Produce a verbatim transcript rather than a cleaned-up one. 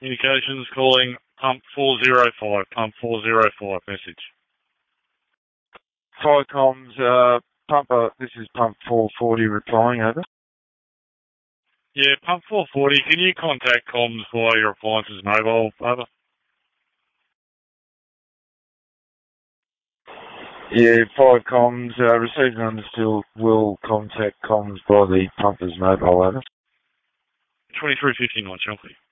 Communications calling pump four zero five, pump four zero five, message. Fire comms, uh, pump, uh, this is pump four forty replying, over. Yeah, pump four forty, can you contact comms via your appliance's mobile, over? Yeah, fire comms, uh, received and understood, will contact comms by the pumper's mobile, over. twenty-three fifty-nine, Chelsea.